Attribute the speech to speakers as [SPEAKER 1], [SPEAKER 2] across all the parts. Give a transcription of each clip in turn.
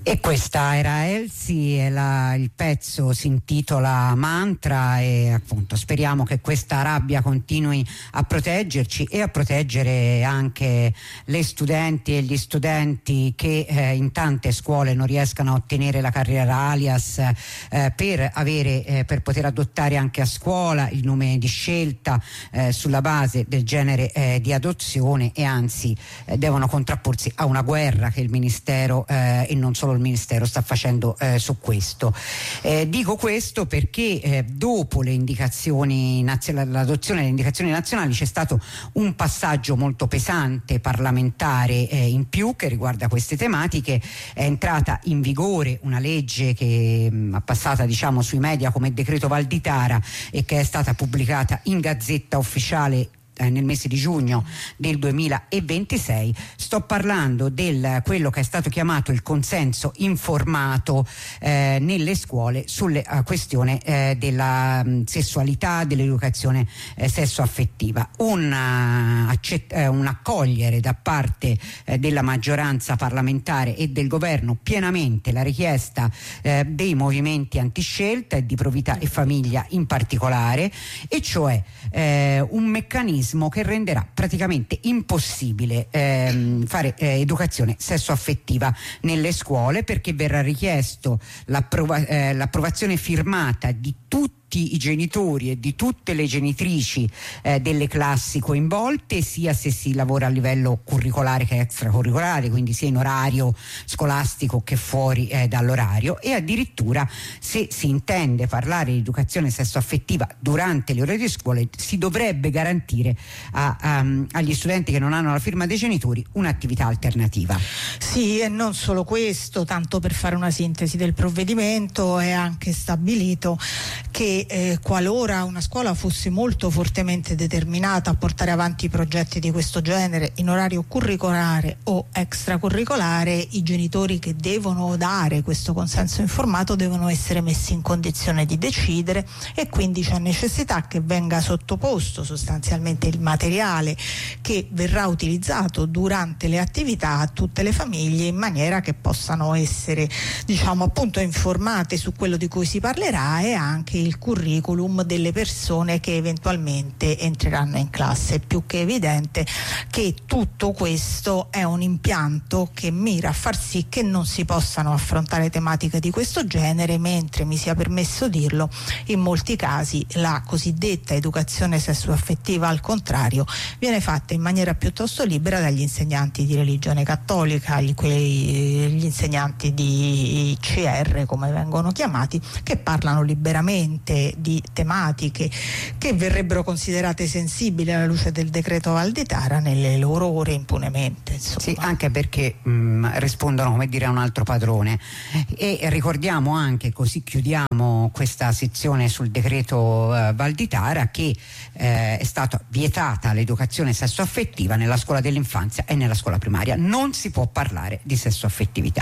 [SPEAKER 1] E questa era Elsie e il pezzo si intitola Mantra, e appunto speriamo che questa rabbia continui a proteggerci e a proteggere anche le studenti e gli studenti che in tante scuole non riescano a ottenere la carriera alias per poter adottare anche a scuola il nome di scelta sulla base del genere di adozione, e anzi devono contrapporsi a una guerra che il Ministero e non solo il Ministero sta facendo su questo. Dico questo perché dopo le indicazioni l'adozione delle indicazioni nazionali c'è stato un passaggio molto pesante parlamentare in più che riguarda queste tematiche. È entrata in vigore una legge che passata sui media come decreto Valditara e che è stata pubblicata in Gazzetta Ufficiale nel mese di giugno del 2026. Sto parlando del quello che è stato chiamato il consenso informato nelle scuole sulle questione della sessualità, dell'educazione sessuaffettiva. Un accogliere da parte della maggioranza parlamentare e del governo pienamente la richiesta dei movimenti antiscelta e di Provità e Famiglia in particolare, e cioè un meccanismo che renderà praticamente impossibile fare educazione sessuaffettiva nelle scuole, perché verrà richiesto l'approvazione firmata di tutti i genitori e di tutte le genitrici delle classi coinvolte, sia se si lavora a livello curricolare che extracurricolare, quindi sia in orario scolastico che fuori dall'orario, e addirittura se si intende parlare di educazione sessuaffettiva durante le ore di scuola si dovrebbe garantire agli studenti che non hanno la firma dei genitori un'attività alternativa.
[SPEAKER 2] Sì, e non solo questo, tanto per fare una sintesi del provvedimento, è anche stabilito che qualora una scuola fosse molto fortemente determinata a portare avanti progetti di questo genere in orario curricolare o extracurricolare, i genitori che devono dare questo consenso informato devono essere messi in condizione di decidere, e quindi c'è necessità che venga sottoposto sostanzialmente il materiale che verrà utilizzato durante le attività a tutte le famiglie, in maniera che possano essere appunto informate su quello di cui si parlerà e anche il curriculum delle persone che eventualmente entreranno in classe. È più che evidente che tutto questo è un impianto che mira a far sì che non si possano affrontare tematiche di questo genere, mentre, mi sia permesso dirlo, in molti casi la cosiddetta educazione sessuaffettiva al contrario viene fatta in maniera piuttosto libera dagli insegnanti di religione cattolica, gli insegnanti di CR come vengono chiamati, che parlano liberamente di tematiche che verrebbero considerate sensibili alla luce del decreto Valditara nelle loro ore impunemente, insomma.
[SPEAKER 1] Sì, anche perché rispondono, come dire, a un altro padrone. E ricordiamo anche, così chiudiamo questa sezione sul decreto Valditara, che è stata vietata l'educazione sessuaffettiva nella scuola dell'infanzia e nella scuola primaria. Non si può parlare di sessuaffettività.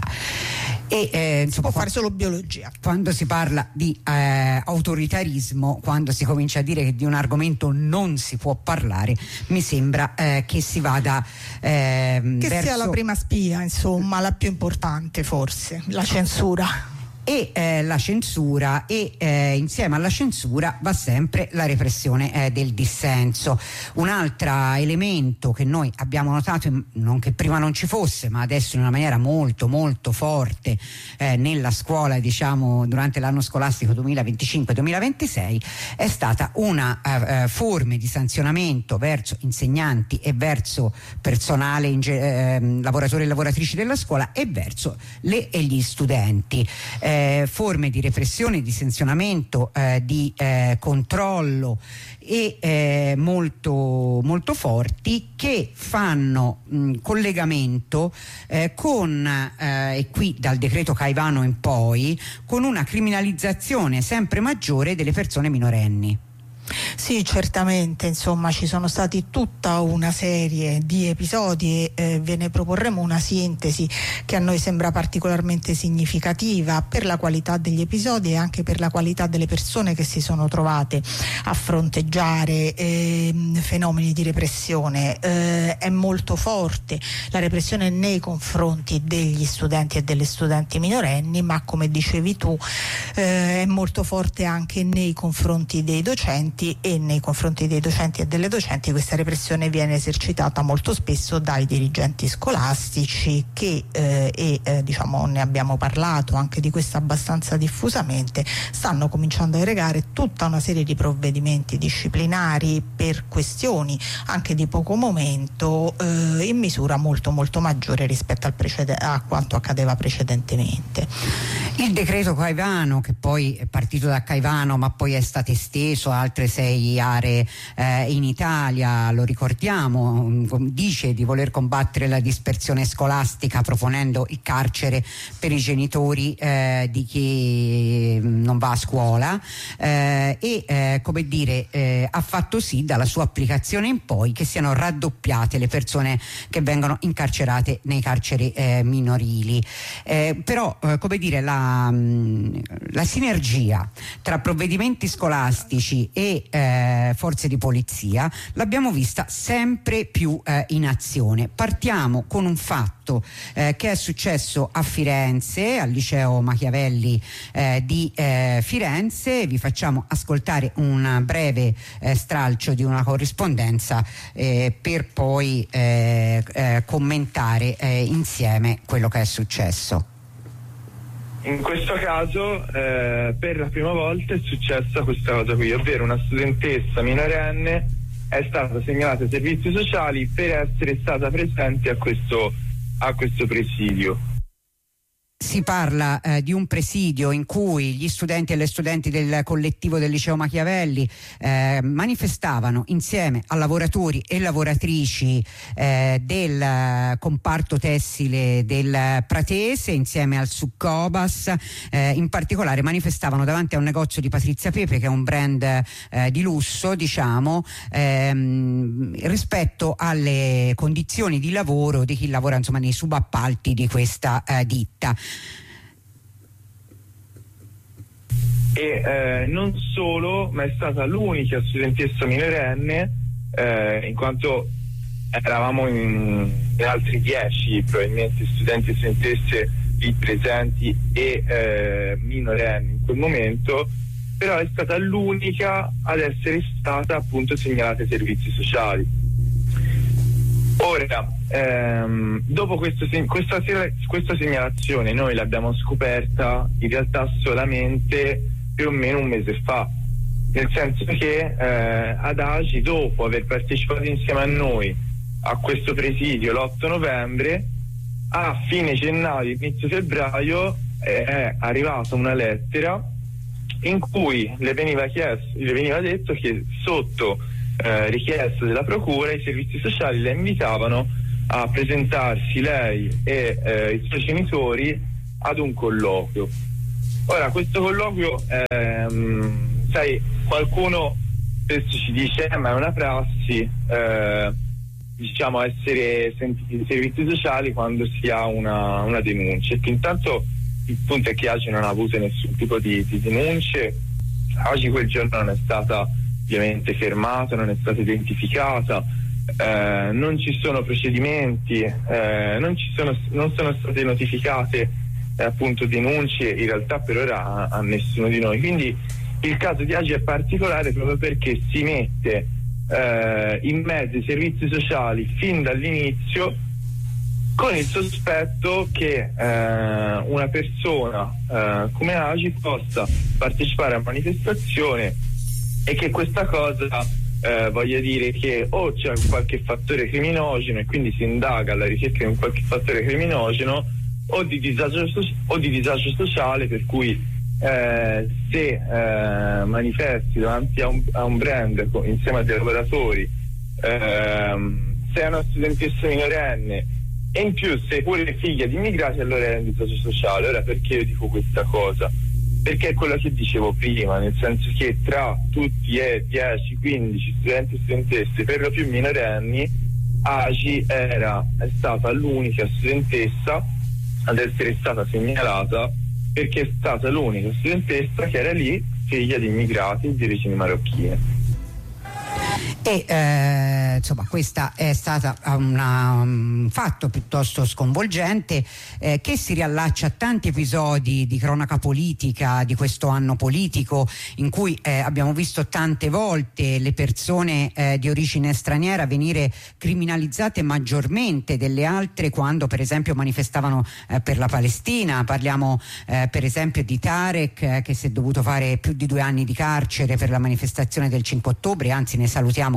[SPEAKER 1] E
[SPEAKER 2] si può fare solo biologia.
[SPEAKER 1] Quando si parla di autoritarismo, quando si comincia a dire che di un argomento non si può parlare, mi sembra che si vada
[SPEAKER 2] che sia la prima spia, insomma, la più importante forse, la censura.
[SPEAKER 1] E la censura, e insieme alla censura va sempre la repressione del dissenso. Un altro elemento che noi abbiamo notato, non che prima non ci fosse, ma adesso in una maniera molto molto forte nella scuola, durante l'anno scolastico 2025-2026, è stata una forma di sanzionamento verso insegnanti e verso personale, lavoratori e lavoratrici della scuola, e verso le e gli studenti. Forme di repressione, di sanzionamento, di controllo e molto molto forti, che fanno collegamento con e qui dal decreto Caivano in poi, con una criminalizzazione sempre maggiore delle persone minorenni.
[SPEAKER 2] Sì, certamente, insomma, ci sono stati tutta una serie di episodi e ve ne proporremo una sintesi che a noi sembra particolarmente significativa per la qualità degli episodi e anche per la qualità delle persone che si sono trovate a fronteggiare fenomeni di repressione. È molto forte la repressione nei confronti degli studenti e delle studenti minorenni, ma come dicevi tu è molto forte anche nei confronti dei docenti, e nei confronti dei docenti e delle docenti questa repressione viene esercitata molto spesso dai dirigenti scolastici che diciamo, ne abbiamo parlato anche di questo abbastanza diffusamente, stanno cominciando a erogare tutta una serie di provvedimenti disciplinari per questioni anche di poco momento in misura molto molto maggiore rispetto a quanto accadeva precedentemente.
[SPEAKER 1] Il decreto Caivano, che poi è partito da Caivano ma poi è stato esteso a altre 6 aree in Italia, lo ricordiamo, dice di voler combattere la dispersione scolastica proponendo il carcere per i genitori di chi non va a scuola come dire ha fatto sì dalla sua applicazione in poi che siano raddoppiate le persone che vengono incarcerate nei carceri minorili, però come dire la sinergia tra provvedimenti scolastici e forze di polizia l'abbiamo vista sempre più in azione. Partiamo con un fatto che è successo a Firenze, al liceo Machiavelli di Firenze. Vi facciamo ascoltare un breve stralcio di una corrispondenza per poi commentare insieme quello che è successo.
[SPEAKER 3] In questo caso per la prima volta è successa questa cosa qui, ovvero una studentessa minorenne è stata segnalata ai servizi sociali per essere stata presente a questo presidio.
[SPEAKER 1] Si parla di un presidio in cui gli studenti e le studenti del collettivo del liceo Machiavelli manifestavano insieme a lavoratori e lavoratrici del comparto tessile del Pratese, insieme al Succobas, in particolare manifestavano davanti a un negozio di Patrizia Pepe, che è un brand di lusso, diciamo, rispetto alle condizioni di lavoro di chi lavora insomma nei subappalti di questa ditta.
[SPEAKER 3] E non solo, ma è stata l'unica studentessa minorenne, in quanto eravamo in altri 10 probabilmente studenti e studentesse lì presenti e minorenni in quel momento, però è stata l'unica ad essere stata appunto segnalata ai servizi sociali. Ora, dopo questa segnalazione noi l'abbiamo scoperta in realtà solamente più o meno un mese fa, nel senso che ad Agi, dopo aver partecipato insieme a noi a questo presidio l'8 novembre, a fine gennaio, inizio febbraio è arrivata una lettera in cui le veniva detto che sotto richiesta della procura i servizi sociali la invitavano a presentarsi lei e i suoi genitori ad un colloquio. Ora, questo colloquio sai, qualcuno spesso ci dice ma è una prassi diciamo essere sentiti i servizi sociali quando si ha una denuncia, e che intanto il punto è che Agi non ha avuto nessun tipo di denunce. Agi quel giorno non è stata ovviamente fermata, non è stata identificata, non ci sono procedimenti, non sono state notificate appunto denunce in realtà per ora a nessuno di noi. Quindi il caso di Agi è particolare proprio perché si mette in mezzo i servizi sociali fin dall'inizio, con il sospetto che una persona come Agi possa partecipare a manifestazione e che questa cosa voglia dire che o c'è qualche fattore criminogeno e quindi si indaga alla ricerca di un qualche fattore criminogeno o di disagio sociale, per cui se manifesti davanti a un brand insieme a dei lavoratori, sei una studentessa minorenne e in più sei pure figlia di immigrati, allora è un disagio sociale. Ora, perché io dico questa cosa? perché è quello che dicevo prima, nel senso che tra tutti e 10-15 studenti e studentesse, per lo più minorenni, Aci è stata l'unica studentessa ad essere stata segnalata, perché è stata l'unica studentessa che era lì figlia di immigrati di origini marocchine.
[SPEAKER 1] E insomma, questa è stata un fatto piuttosto sconvolgente che si riallaccia a tanti episodi di cronaca politica di questo anno politico, in cui abbiamo visto tante volte le persone di origine straniera venire criminalizzate maggiormente delle altre quando per esempio manifestavano per la Palestina. Parliamo per esempio di Tarek, che si è dovuto fare più di 2 anni di carcere per la manifestazione del 5 ottobre, anzi ne salutiamo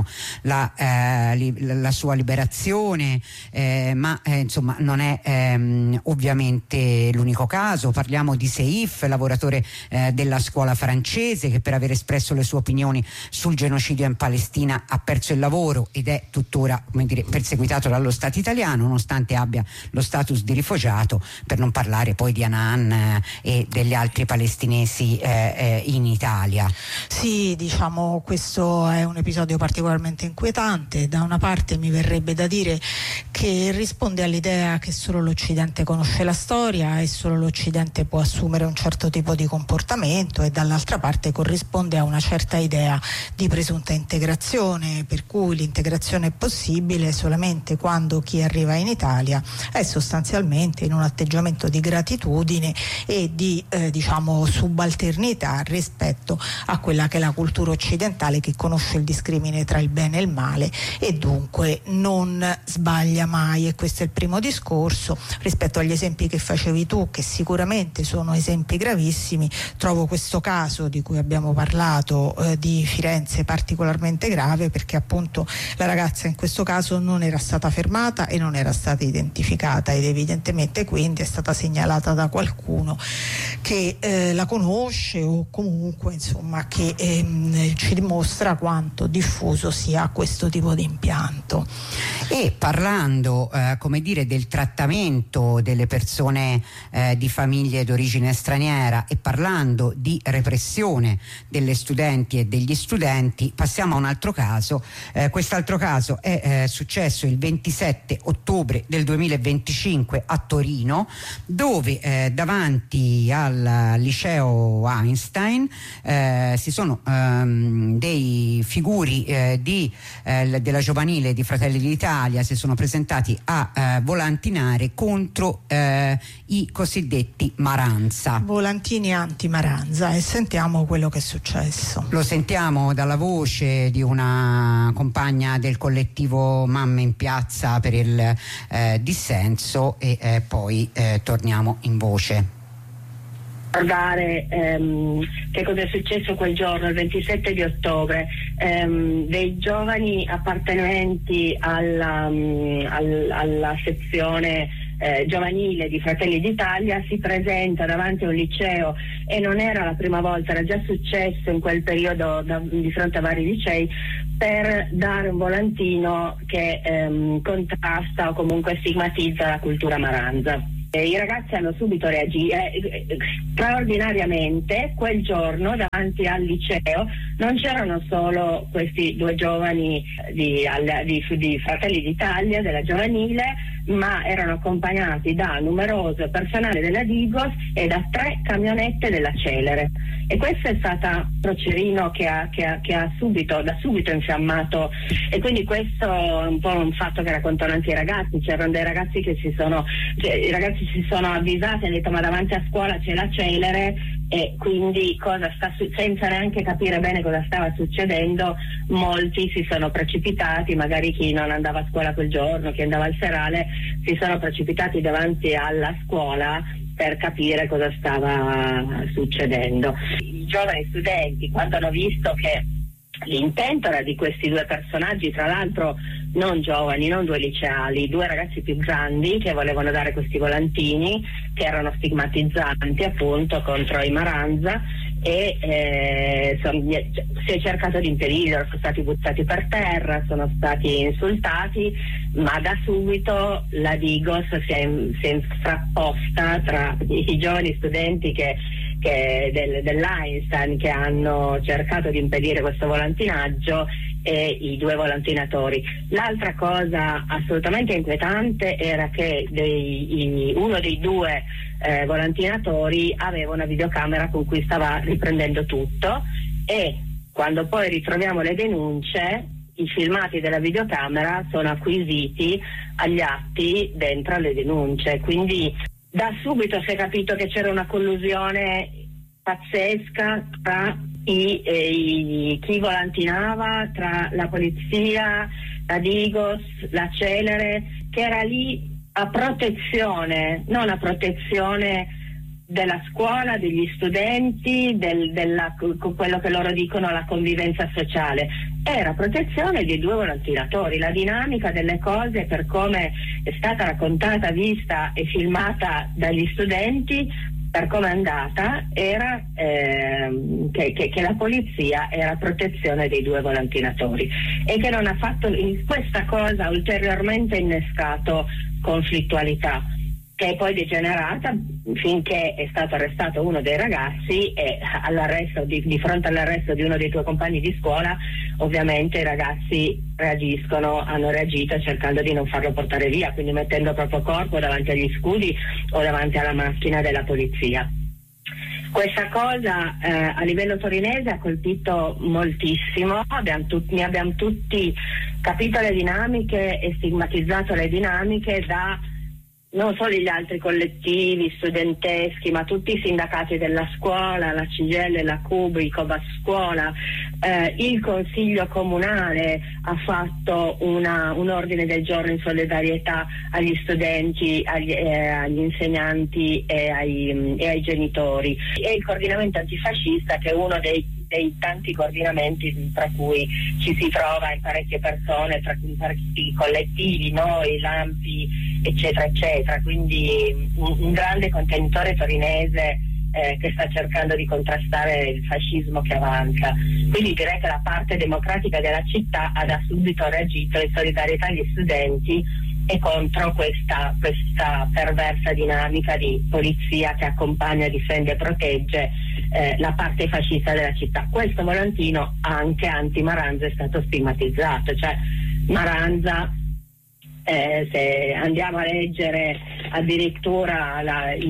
[SPEAKER 1] la sua liberazione, ma insomma non è ovviamente l'unico caso. Parliamo di Seif, lavoratore della scuola francese, che per aver espresso le sue opinioni sul genocidio in Palestina ha perso il lavoro ed è tuttora, come dire, perseguitato dallo Stato italiano, nonostante abbia lo status di rifugiato, per non parlare poi di Hanan e degli altri palestinesi in Italia.
[SPEAKER 2] Sì, diciamo, questo è un episodio particolarmente inquietante. Da una parte mi verrebbe da dire che risponde all'idea che solo l'Occidente conosce la storia e solo l'Occidente può assumere un certo tipo di comportamento, e dall'altra parte corrisponde a una certa idea di presunta integrazione, per cui l'integrazione è possibile solamente quando chi arriva in Italia è sostanzialmente in un atteggiamento di gratitudine e di diciamo subalternità rispetto a quella che è la cultura occidentale, che conosce il discrimine tra il bene e il male e dunque non sbaglia mai. E questo è il primo discorso. Rispetto agli esempi che facevi tu, che sicuramente sono esempi gravissimi, trovo questo caso di cui abbiamo parlato di Firenze particolarmente grave, perché appunto la ragazza in questo caso non era stata fermata e non era stata identificata, ed evidentemente quindi è stata segnalata da qualcuno che la conosce, o comunque insomma che ci dimostra quanto diffuso sia questo tipo di impianto.
[SPEAKER 1] E parlando come dire del trattamento delle persone di famiglie d'origine straniera, e parlando di repressione delle studenti e degli studenti, passiamo a un altro caso. Quest'altro caso è successo il 27 ottobre del 2025 a Torino, dove davanti al liceo Einstein si sono dei figuri della giovanile di Fratelli d'Italia si sono presentati a volantinare contro i cosiddetti Maranza.
[SPEAKER 2] Volantini anti-Maranza, e sentiamo quello che è successo.
[SPEAKER 1] Lo sentiamo dalla voce di una compagna del collettivo Mamme in Piazza per il dissenso, e poi torniamo in voce.
[SPEAKER 4] Ricordare che cosa è successo quel giorno, il 27 di ottobre. Dei giovani appartenenti alla sezione giovanile di Fratelli d'Italia si presenta davanti a un liceo, e non era la prima volta, era già successo in quel periodo di fronte a vari licei, per dare un volantino che contrasta o comunque stigmatizza la cultura Maranza. I ragazzi hanno subito reagito straordinariamente. Quel giorno davanti al liceo non c'erano solo questi 2 giovani di Fratelli d'Italia, della giovanile, ma erano accompagnati da numeroso personale della Digos e da 3 camionette della Celere. E questo è stato Procerino che ha subito infiammato, e quindi questo è un po' un fatto che raccontano anche i ragazzi. C'erano dei ragazzi i ragazzi si sono avvisati e hanno detto: ma davanti a scuola c'è la Celere, e quindi senza neanche capire bene cosa stava succedendo, molti si sono precipitati, magari chi non andava a scuola quel giorno, chi andava al serale, si sono precipitati davanti alla scuola per capire cosa stava succedendo. I giovani studenti, quando hanno visto che l'intento era di questi 2 personaggi, tra l'altro non giovani, non 2 liceali, 2 ragazzi più grandi che volevano dare questi volantini che erano stigmatizzanti appunto contro i Maranza, e si è cercato di impedirlo, sono stati buttati per terra, sono stati insultati, ma da subito la Digos si è frapposta tra i giovani studenti dell'Einstein che hanno cercato di impedire questo volantinaggio e i due volantinatori. L'altra cosa assolutamente inquietante era che uno dei due volantinatori aveva una videocamera con cui stava riprendendo tutto, e quando poi ritroviamo le denunce, i filmati della videocamera sono acquisiti agli atti dentro alle denunce, quindi da subito si è capito che c'era una collusione pazzesca tra chi volantinava, tra la polizia, la Digos, la Celere, che era lì a protezione, non a protezione della scuola, degli studenti, quello che loro dicono la convivenza sociale, era protezione dei due volantinatori. La dinamica delle cose, per come è stata raccontata, vista e filmata dagli studenti, per come è andata, era che la polizia era a protezione dei due volantinatori, e che non ha fatto, questa cosa ha ulteriormente innescato conflittualità, che è poi degenerata finché è stato arrestato uno dei ragazzi, e di fronte all'arresto di uno dei tuoi compagni di scuola, ovviamente i ragazzi hanno reagito cercando di non farlo portare via, quindi mettendo il proprio corpo davanti agli scudi o davanti alla macchina della polizia. Questa cosa a livello torinese ha colpito moltissimo, ne abbiamo tutti capito le dinamiche e stigmatizzato le dinamiche da non solo gli altri collettivi studenteschi, ma tutti i sindacati della scuola, la CGIL, la CUB, il Cobas Scuola, il Consiglio Comunale ha fatto un ordine del giorno in solidarietà agli studenti, agli insegnanti e ai genitori, e il coordinamento antifascista, che è uno dei tanti coordinamenti tra cui ci si trova in parecchie persone, tra cui parecchi collettivi, noi, l'AMPI, eccetera eccetera, quindi un grande contenitore torinese che sta cercando di contrastare il fascismo che avanza. Quindi direi che la parte democratica della città ha da subito reagito in solidarietà agli studenti e contro questa perversa dinamica di polizia che accompagna, difende e protegge la parte fascista della città. Questo volantino anche anti-Maranza è stato stigmatizzato, cioè Maranza, se andiamo a leggere addirittura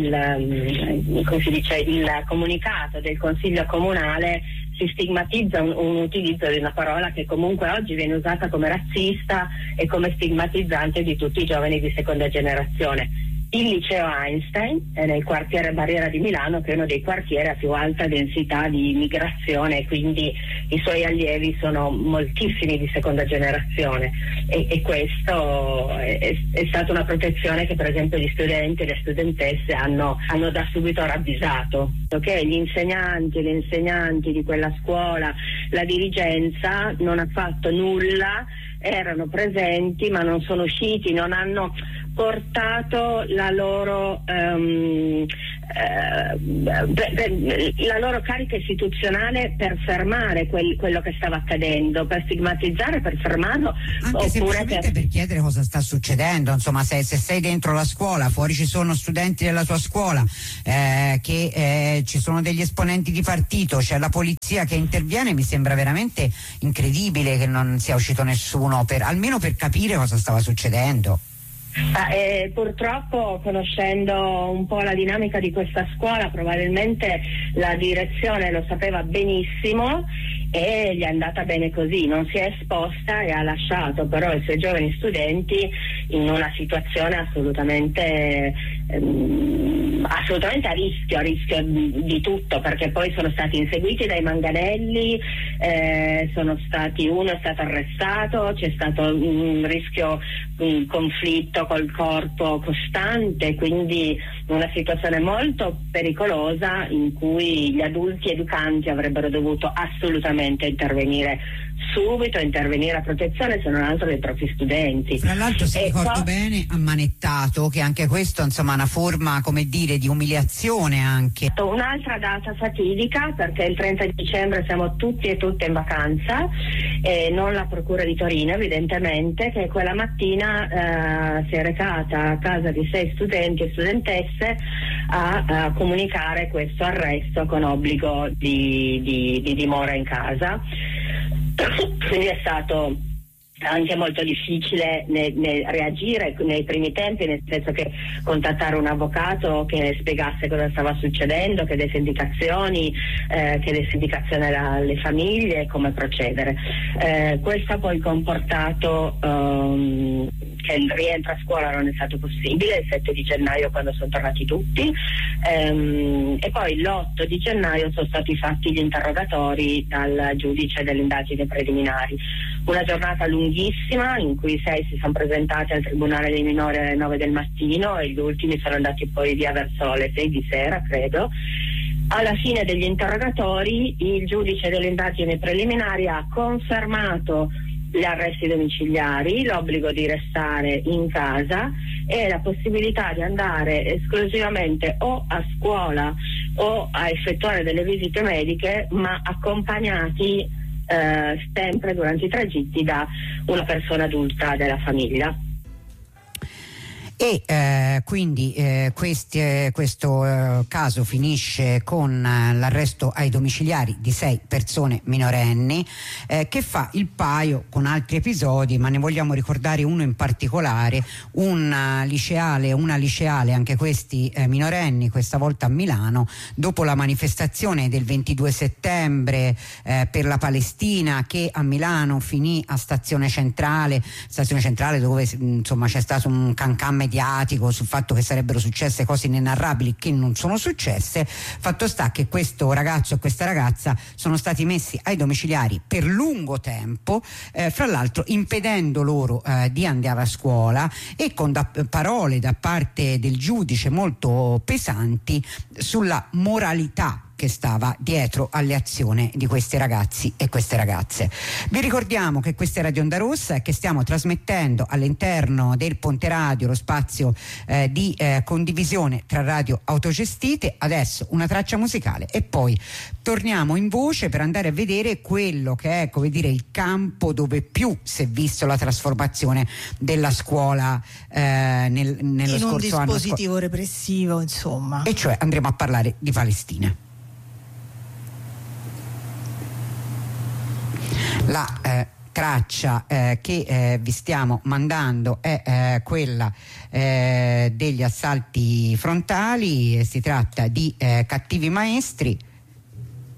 [SPEAKER 4] il comunicato del Consiglio Comunale, si stigmatizza un utilizzo di una parola che comunque oggi viene usata come razzista e come stigmatizzante di tutti i giovani di seconda generazione. Il liceo Einstein è nel quartiere Barriera di Milano, che è uno dei quartieri a più alta densità di immigrazione, quindi i suoi allievi sono moltissimi di seconda generazione, e questo è stata una protezione che per esempio gli studenti e le studentesse hanno da subito ravvisato, che gli insegnanti e le insegnanti di quella scuola, la dirigenza non ha fatto nulla, erano presenti ma non sono usciti, non hanno portato la loro carica istituzionale per fermare quello che stava accadendo, per stigmatizzare, per fermarlo,
[SPEAKER 1] anche semplicemente per chiedere cosa sta succedendo. Insomma, se sei dentro la scuola, fuori ci sono studenti della tua scuola, che ci sono degli esponenti di partito, c'è la polizia che interviene, mi sembra veramente incredibile che non sia uscito nessuno almeno per capire cosa stava succedendo.
[SPEAKER 4] Purtroppo, conoscendo un po' la dinamica di questa scuola, probabilmente la direzione lo sapeva benissimo e gli è andata bene così, non si è esposta e ha lasciato però i suoi giovani studenti in una situazione assolutamente a rischio di tutto, perché poi sono stati inseguiti dai manganelli, uno è stato arrestato, c'è stato un rischio, un conflitto col corpo costante, quindi una situazione molto pericolosa in cui gli adulti educanti avrebbero dovuto assolutamente intervenire subito intervenire a protezione, se non altro, dei propri studenti.
[SPEAKER 1] Tra l'altro, se ricordo bene, ammanettato, che anche questo insomma è una forma, come dire, di umiliazione anche.
[SPEAKER 4] Un'altra data fatidica, perché il 30 dicembre siamo tutti e tutte in vacanza, non la Procura di Torino evidentemente, che quella mattina si è recata a casa di 6 studenti e studentesse a comunicare questo arresto con obbligo di dimora in casa. Quindi è stato anche molto difficile reagire nei primi tempi, nel senso che contattare un avvocato che spiegasse cosa stava succedendo, che desse indicazioni alle famiglie, come procedere. Questo ha poi comportato che il rientro a scuola non è stato possibile il 7 di gennaio, quando sono tornati tutti, e poi l'8 di gennaio sono stati fatti gli interrogatori dal giudice delle indagini preliminari. Una giornata lunghissima in cui 6 si sono presentati al Tribunale dei minori alle 9 del mattino e gli ultimi sono andati poi via verso le 6 di sera, credo. Alla fine degli interrogatori il giudice delle indagini preliminari ha confermato gli arresti domiciliari, l'obbligo di restare in casa e la possibilità di andare esclusivamente o a scuola o a effettuare delle visite mediche, ma accompagnati sempre durante i tragitti da una persona adulta della famiglia.
[SPEAKER 1] E quindi questo caso finisce con l'arresto ai domiciliari di 6 persone minorenni, che fa il paio con altri episodi, ma ne vogliamo ricordare uno in particolare, una liceale, anche questi minorenni, questa volta a Milano, dopo la manifestazione del 22 settembre per la Palestina, che a Milano finì a Stazione Centrale dove insomma c'è stato un cancan mediatico sul fatto che sarebbero successe cose inenarrabili che non sono successe. Fatto sta che questo ragazzo e questa ragazza sono stati messi ai domiciliari per lungo tempo, fra l'altro impedendo loro di andare a scuola, e con parole da parte del giudice molto pesanti sulla moralità che stava dietro alle azioni di questi ragazzi e queste ragazze. Vi ricordiamo che questa è Radio Onda Rossa e che stiamo trasmettendo all'interno del Ponte Radio, lo spazio di condivisione tra radio autogestite. Adesso una traccia musicale e poi torniamo in voce per andare a vedere quello che è, come dire, il campo dove più si è visto la trasformazione della scuola nello scorso anno.
[SPEAKER 2] In un dispositivo repressivo, insomma.
[SPEAKER 1] E cioè andremo a parlare di Palestina. La traccia che vi stiamo mandando è quella degli assalti frontali. Si tratta di Cattivi Maestri.